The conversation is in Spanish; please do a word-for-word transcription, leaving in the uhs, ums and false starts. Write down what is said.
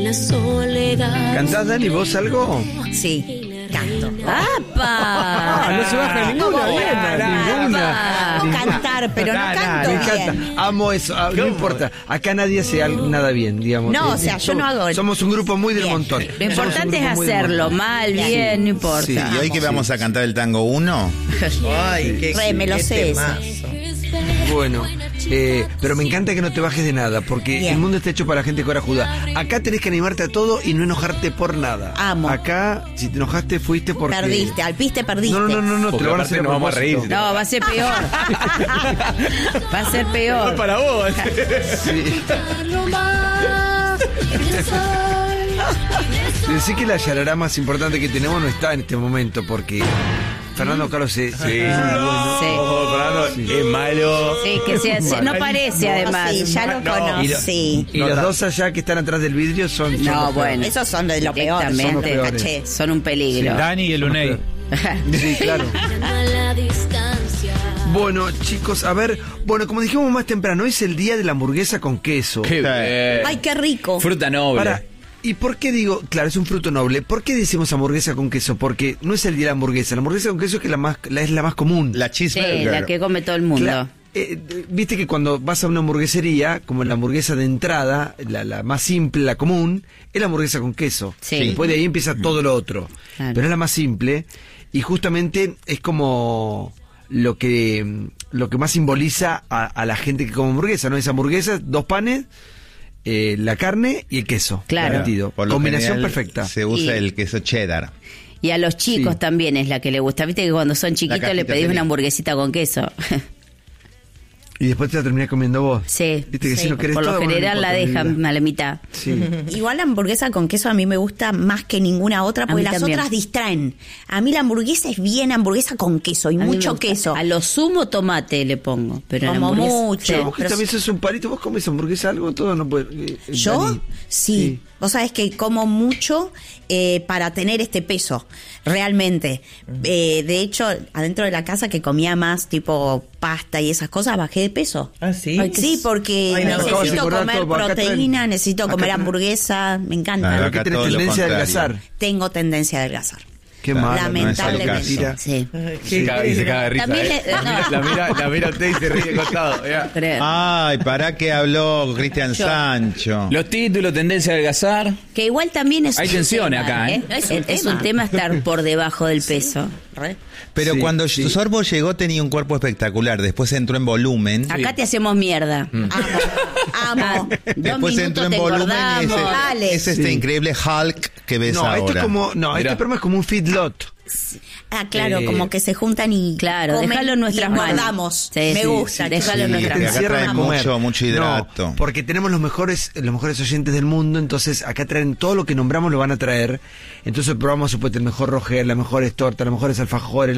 la soledad. ¿Cantás, Dani, vos algo? Sí, canto. ¡Apa! Ah, no se baja ninguna, ¿Cómo? bien, ninguna. Puedo cantar, pero no Nah, nah, canto Me bien. encanta, amo eso, ah, no importa, acá nadie hace algo, nada bien, digamos. No, Eh, o sea, yo somos- no hago Somos un grupo muy del bien. montón. Lo Lo importante es hacerlo, mal, bien, no importa. Sí. Y hoy que vamos a cantar el tango uno. Ay, qué, Re, me lo qué sé ese. temazo. Bueno, eh, pero me encanta que no te bajes de nada, porque Bien. el mundo está hecho para la gente corajuda. Acá tenés que animarte a todo y no enojarte por nada. Amo. Acá, si te enojaste, fuiste porque... Perdiste, al piste perdiste. No, no, no, no, no te Porque lo van a aparte hacer nos vamos a reír. propósito. No, va a ser peor. Va a ser peor. para vos. Sí. Decí que la yarará más importante que tenemos no está en este momento, porque Fernando Carlos se... Sí. Sí. Oh, Fernando, es malo. Sí, que sea, se- no parece además. Sí, ya lo No. conocí. Y los dos allá que están atrás del vidrio son... son No, los bueno. Esos son de lo peor, son los Directamente. peores. caché. Son un peligro. Dani y el Unei. peores. Sí, claro. A la distancia. Bueno, chicos, a ver, bueno, como dijimos más temprano, hoy es el día de la hamburguesa con queso. Qué bien. Ay, qué rico. Fruta noble. Para, ¿y por qué digo, claro, es un fruto noble? ¿Por qué decimos hamburguesa con queso? Porque no es el día de la hamburguesa. La hamburguesa con queso es que la más, la, es la más común. La Sí, cheeseburger. la que come todo el mundo. Cla- eh, eh, Viste que cuando vas a una hamburguesería, como la hamburguesa de entrada, la, la más simple, la común, es la hamburguesa con queso. Sí. Después de ahí empieza todo lo otro. Claro. Pero es la más simple y justamente es como lo que lo que más simboliza a, a la gente que come hamburguesa, ¿no? Es hamburguesa, dos panes, eh, la carne y el queso. Claro. Garantido. Por lo Combinación general, perfecta. Se usa Y- el queso cheddar. Y a los chicos Sí. también es la que le gusta. Viste que cuando son chiquitos cajita le pedís feliz. una hamburguesita con queso. Y después te la terminás comiendo vos. Sí. Viste que Sí. si no querés Por lo todo, bueno, no general la importa, mi dejan vida. a la mitad. Sí. Igual la hamburguesa con queso a mí me gusta más que ninguna otra, A porque mí las también. otras distraen. A mí la hamburguesa es bien hamburguesa con queso y A mí me mucho gusta. queso. A lo sumo tomate le pongo. Pero a la Como hamburguesa- mucho. Sí. Vos que pero también sos un palito, vos comes hamburguesa algo, todo no puede. eh, ¿Yo? Dani. Sí. Vos sabés que como mucho eh, para tener este peso, realmente. Eh, de hecho, adentro de la casa que comía más tipo pasta y esas cosas, bajé de peso. ¿Ah, sí? Ay, sí, porque Ay, no. Acabas de necesito engordar comer todo, acá proteína, traen- necesito acá comer traen- hamburguesa, me encanta. Claro, Acá acá tenés todo lo tendencia a contrario. adelgazar. Tengo tendencia a adelgazar. Qué Claro, mal. Lamentablemente. no es el Sí. Ay, Se qué- caga- y se caga de risa. También eh. le- La mira- la mira, la mira a usted y se ríe de costado. mirá. Creo. Ay, ¿para qué habló Cristian Yo. Sancho? Los títulos, tendencia a adelgazar. Que igual también es Hay un tensiones tema, acá, ¿eh? Es un Es, es tema. un tema estar por debajo del peso. Pero Sí, cuando sí. Sorbo llegó tenía un cuerpo espectacular, después entró en volumen. Acá te hacemos mierda. Amo, amo. Dos Después entró en minutos te volumen y es, engordamos. Dale. es este Sí. increíble Hulk que ves No, ahora. esto es como. No, Mirá. este programa es como un feedlot. Ah, claro, Eh, como que se juntan y Claro, comen déjalo en nuestras y manos. engordamos. Sí, Me sí, gusta. sí, déjalo en Sí, nuestras que manos. acá trae encierran a comer. mucho, mucho hidrato. No, porque tenemos los mejores, los mejores oyentes del mundo, entonces acá traen todo lo que nombramos lo van a traer. Entonces probamos supuestamente el mejor Roger, las mejores tortas, las mejores alfajores,